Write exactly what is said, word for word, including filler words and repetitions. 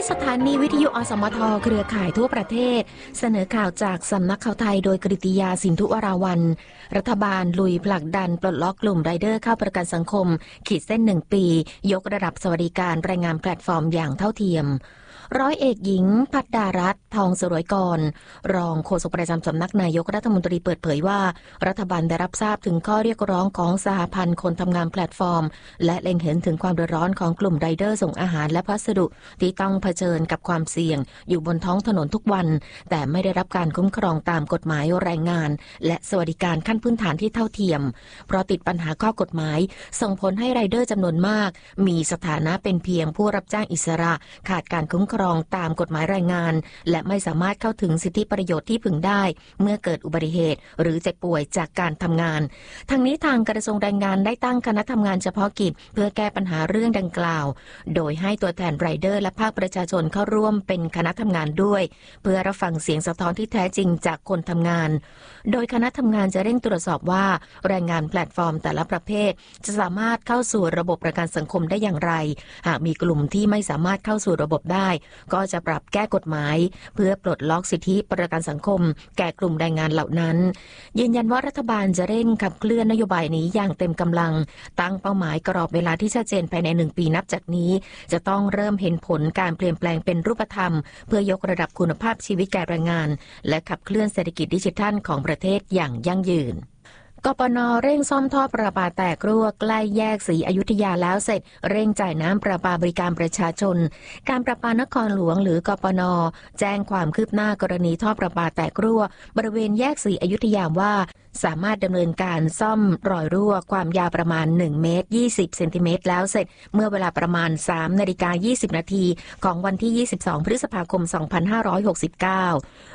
สถานีวิทยุอสมทเครือข่ายทั่วประเทศเสนอข่าวจากสำนักข่าวไทยโดยกฤติยาสินธุวราวัลย์รัฐบาลลุยผลักดันปลดล็อกกลุ่มไรเดอร์เข้าประกันสังคมขีดเส้นหนึ่งปียกระดับสวัสดิการแรงงานแพลตฟอร์มอย่างเท่าเทียมร้อยเอกหญิงภัทดารัตน์ทองสรวยกรรองโฆษกประจำสำนักนายกรัฐมนตรีเปิดเผยว่ารัฐบาลได้รับทราบถึงข้อเรียกร้องของสหพันธ์คนทำงานแพลตฟอร์มและเล็งเห็นถึงความเดือดร้อนของกลุ่มไรเดอร์ส่งอาหารและพัสดุที่ต้องเผชิญกับความเสี่ยงอยู่บนท้องถนนทุกวันแต่ไม่ได้รับการคุ้มครองตามกฎหมายแรงงานและสวัสดิการขั้นพื้นฐานที่เท่าเทียมเพราะติดปัญหาข้อกฎหมายส่งผลให้ไรเดอร์จำนวนมากมีสถานะเป็นเพียงผู้รับจ้างอิสระขาดการคุ้มครองตามกฎหมายแรงงานและไม่สามารถเข้าถึงสิทธิประโยชน์ที่พึงได้เมื่อเกิดอุบัติเหตุหรือเจ็บป่วยจากการทำงานทั้งนี้ทางกระทรวงแรงงานได้ตั้งคณะทำงานเฉพาะกิจเพื่อแก้ปัญหาเรื่องดังกล่าวโดยให้ตัวแทนไรเดอร์และภาคประชาชนเข้าร่วมเป็นคณะทำงานด้วยเพื่อรับฟังเสียงสะท้อนที่แท้จริงจากคนทำงานโดยคณะทำงานจะเร่งตรวจสอบว่าแรงงานแพลตฟอร์มแต่ละประเภทจะสามารถเข้าสู่ระบบประกันสังคมได้อย่างไรหากมีกลุ่มที่ไม่สามารถเข้าสู่ระบบได้ก็จะปรับแก้กฎหมายเพื่อปลดล็อกสิทธิประกันสังคมแก่กลุ่มแรงงานเหล่านั้นยืนยันว่ารัฐบาลจะเร่งขับเคลื่อนนโยบายนี้อย่างเต็มกำลังตั้งเป้าหมายกรอบเวลาที่ชัดเจนภายในหนึ่งปีนับจากนี้จะต้องเริ่มเห็นผลการเปลี่ยนแปลงเป็นรูปธรรมเพื่อยกระดับคุณภาพชีวิตแก่แรงงานและขับเคลื่อนเศรษฐกิจดิจิทัลของประเทศอย่างยั่งยืนกปน.เร่งซ่อมท่อประปาแตกรั่วใกล้แยกศรีอยุธยาแล้วเสร็จเร่งจ่ายน้ำประปาบริการประชาชนการประปานครหลวงหรือกปน.แจ้งความคืบหน้ากรณีท่อประปาแตกรั่วบริเวณแยกศรีอยุธยาว่าสามารถดำเนินการซ่อมรอยรั่วความยาวประมาณหนึ่งเมตรยี่สิบเซนติเมตรแล้วเสร็จเมื่อเวลาประมาณ สามนาฬิกายี่สิบนาทีของวันที่ยี่สิบสองพฤษภาคมสองพันห้าร้อยหกสิบเก้า